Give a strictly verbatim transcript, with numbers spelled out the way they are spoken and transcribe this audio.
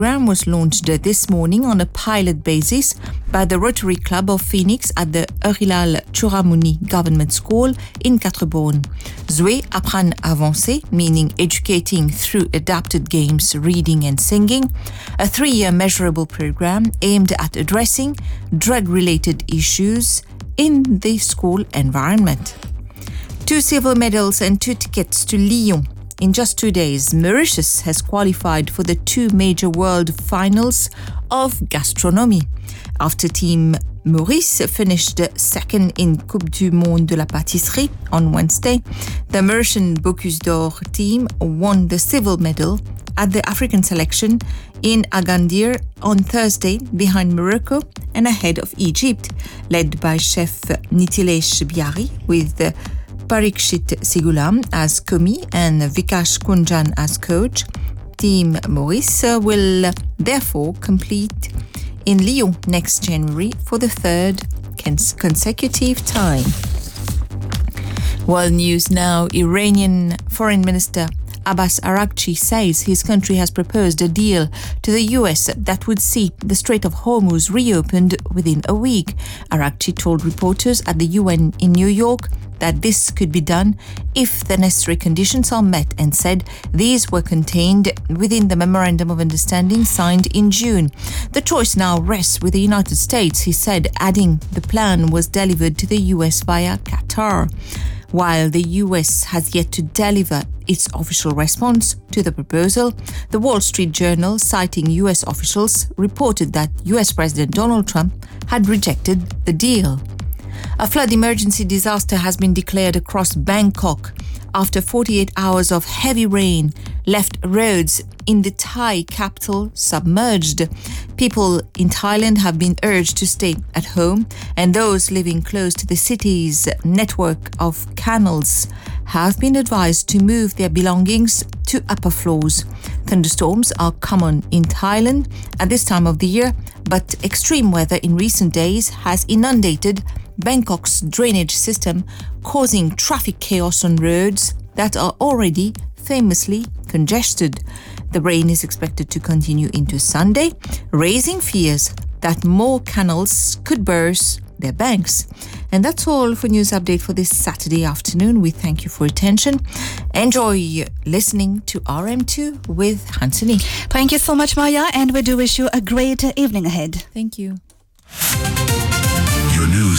program was launched this morning on a pilot basis by the Rotary Club of Phoenix at the Eurilal Churamouni Government School in Quatre-Bornes. Zoué Apprendre Avancer, meaning educating through adapted games, reading and singing, a three-year measurable program aimed at addressing drug-related issues in the school environment. Two silver medals and two tickets to Lyon. In just two days, Mauritius has qualified for the two major world finals of gastronomy. After Team Maurice finished second in Coupe du Monde de la Pâtisserie on Wednesday, the Mauritian Bocuse d'Or team won the silver medal at the African selection in Agadir on Thursday behind Morocco and ahead of Egypt, led by chef Nitilesh Biari with Parikshit Sigulam as commis and Vikash Kunjan as coach. Team Maurice will therefore compete in Lyon next January for the third consecutive time. World news now. Iranian Foreign Minister Abbas Araghchi says his country has proposed a deal to the U S that would see the Strait of Hormuz reopened within a week. Araghchi told reporters at the U N in New York that this could be done if the necessary conditions are met, and said these were contained within the Memorandum of Understanding signed in June. The choice now rests with the United States, he said, adding the plan was delivered to the U S via Qatar. While the U S has yet to deliver its official response to the proposal, the Wall Street Journal, citing U S officials, reported that U S President Donald Trump had rejected the deal. A flood emergency disaster has been declared across Bangkok after forty-eight hours of heavy rain left roads in the Thai capital submerged. People in Thailand have been urged to stay at home, and those living close to the city's network of canals have been advised to move their belongings to upper floors. Thunderstorms are common in Thailand at this time of the year, but extreme weather in recent days has inundated Bangkok's drainage system, causing traffic chaos on roads that are already famously congested. The rain is expected to continue into Sunday, raising fears that more canals could burst their banks. And that's all for News Update for this Saturday afternoon. We thank you for attention. Enjoy listening to R M two with Hansini. Thank you so much, Maya, and we do wish you a great evening ahead. Thank you.